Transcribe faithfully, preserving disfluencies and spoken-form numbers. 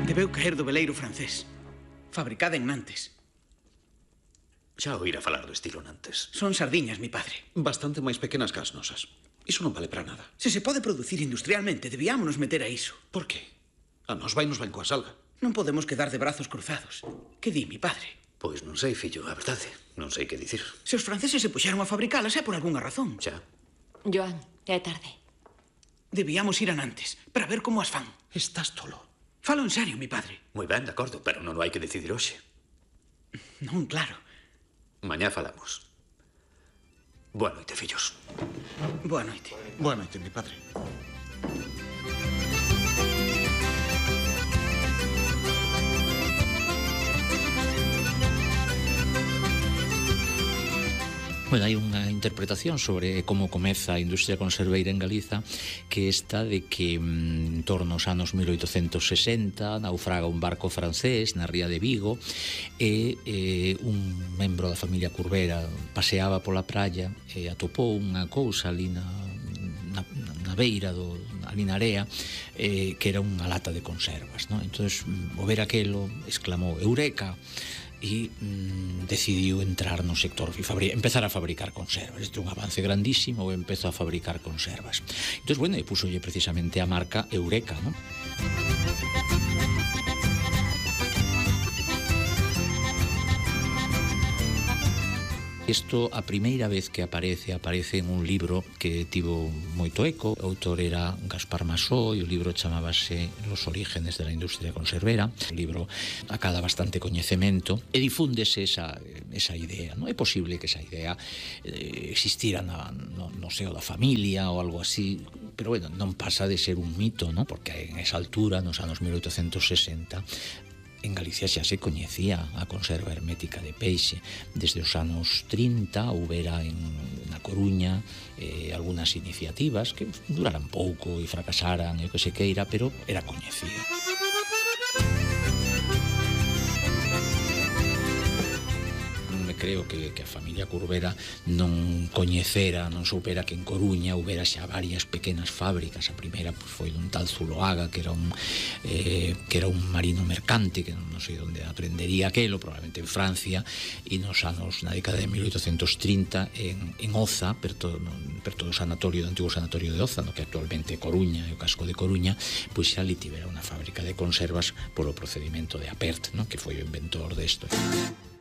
Debeu caer do veleiro francés. Fabricada en Nantes. Xa oíra falar do estilo Nantes. Son sardiñas, mi padre. Bastante máis pequenas que as nosas. Iso non vale para nada. Se se pode producir industrialmente, debíamonos meter a iso. Por que? A nos vai nos ben coa salga. Non podemos quedar de brazos cruzados. Que di, mi padre? Pois non sei, fillo, a verdade. Non sei que dicir. Se os franceses se puxeron a fabricalas é por algunha razón. Xa. Joan, é tarde. Debíamos ir a Nantes para ver como as fan. Estás tolo. Falo en serio, mi padre. Moi ben, de acordo, pero non o hai que decidir hoxe. Non, claro. Mañá falamos. Boa noite, fillos. Boa noite. Boa noite, mi padre. Bueno, hai unha interpretación sobre como comeza a industria conserveira en Galiza, que esta de que en torno aos anos mil oitocentos sesenta naufraga un barco francés na ría de Vigo e eh, un membro da familia Curbera paseaba pola praia e atopou unha cousa ali na, na, na beira do, ali na area eh, que era unha lata de conservas, ¿no? Entonces, ao ver aquelo, exclamou Eureka, e mm, decidiu entrar no sector e fabri- empezar a fabricar conservas. Este é un avance grandísimo, e empezou a fabricar conservas. Entón, bueno, e pusolle precisamente a marca Eureka, ¿no? Isto, a primeira vez que aparece, aparece en un libro que tivo moito eco. O autor era Gaspar Masó e o libro chamábase Los orígenes de la industria conservera. O libro acada bastante coñecemento e difúndese esa, esa idea, non? É posible que esa idea eh, existira na, no, no seo da familia ou algo así, pero bueno, non pasa de ser un mito, non? Porque en esa altura, nos anos mil oitocentos sesenta, en Galicia xa se coñecía a conserva hermética de peixe. Desde os anos trinta houbera en, na Coruña eh, algunhas iniciativas que duraran pouco e fracasaran e o que se queira, pero era coñecida. Creo que, que a familia Curbera non coñecera, non soupera que en Coruña houbera xa varias pequenas fábricas. A primeira pues, foi dun tal Zuloaga, que era un eh, que era un marino mercante, que non, non sei onde aprendería aquelo, probablemente en Francia, e nos anos, na década de mil oitocentos trinta, en, en Oza, perto, no, perto do sanatorio, do antigo sanatorio de Oza, no que actualmente é Coruña, e o casco de Coruña, pois xa ali tivera unha fábrica de conservas polo procedimento de Apert, no? Que foi o inventor desto.